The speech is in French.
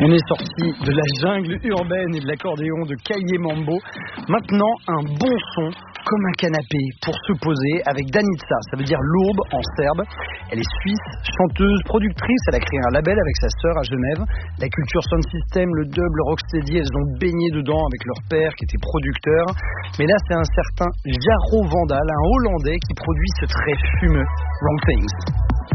On est sorti de la jungle urbaine et de l'accordéon de Caillé Mambo. Maintenant, un bon son comme un canapé pour se poser avec Danica. Ça veut dire l'aube en serbe. Elle est suisse, chanteuse, productrice. Elle a créé un label avec sa sœur à Genève. La culture sound system, le dub, le rocksteady, elles ont baigné dedans avec leur père qui était producteur. Mais là, c'est un certain Jaro Vandal, un Hollandais qui produit ce très fumeux Wrong Things.